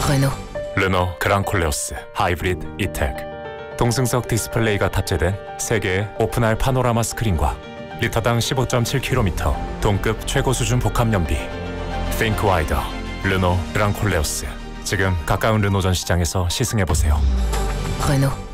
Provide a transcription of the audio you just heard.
Renault. 르노 그랑콜레오스 하이브리드 이텍. 동승석 디스플레이가 탑재된 3개의 오픈할 파노라마 스크린과 리터당 15.7km 동급 최고 수준 복합 연비. Think Wider 르노 그랑콜레오스. 지금 가까운 르노 전 시장에서 시승해보세요. Renault.